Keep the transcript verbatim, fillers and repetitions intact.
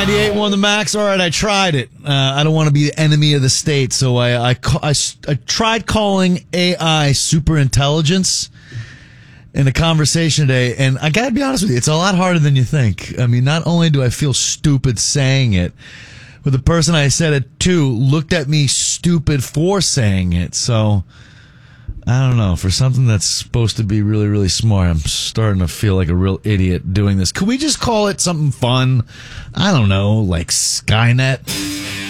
ninety-eight point one The Max. All right, I tried it. Uh, I don't want to be the enemy of the state, so I, I, I, I tried calling A I super intelligence in a conversation today, and I gotta be honest with you, it's a lot harder than you think. I mean, not only do I feel stupid saying it, but the person I said it to looked at me stupid for saying it, so I don't know. For something that's supposed to be really, really smart, I'm starting to feel like a real idiot doing this. Could we just call it something fun? I don't know, like Skynet?